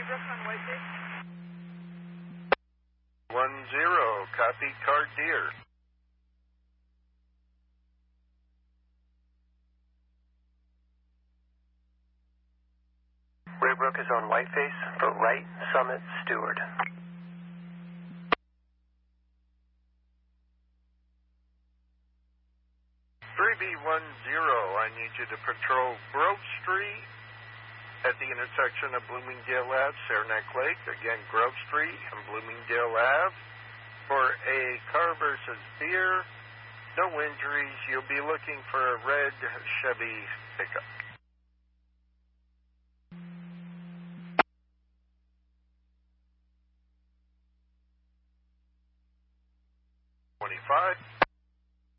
Brooks on Whiteface. 1-0, copy, car deer. Raybrook is on Whiteface for right, Summit, Stewart. 3B10, I need you to patrol Grove Street at the intersection of Bloomingdale Ave, Saranac Lake. Again, Grove Street and Bloomingdale Ave for a car versus deer. No injuries. You'll be looking for a red Chevy pickup.